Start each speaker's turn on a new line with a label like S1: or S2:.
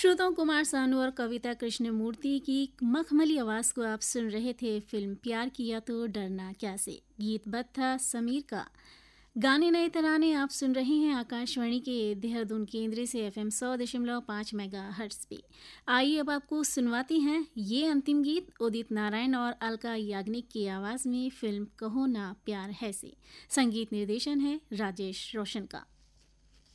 S1: श्रोताओं, कुमार सानू और कविता कृष्णमूर्ति की मखमली आवाज़ को आप सुन रहे थे फिल्म प्यार किया तो डरना क्या से। गीतबद्ध था समीर का। गाने नए तराने आप सुन रहे हैं आकाशवाणी के देहरादून केंद्र से एफएम 100.5 मेगाहर्ट्ज़ पे। आइए अब आपको सुनवाती हैं ये अंतिम गीत उदित नारायण और अलका याग्निक की आवाज़ में फिल्म कहो ना प्यार है से। संगीत निर्देशन है राजेश रोशन का।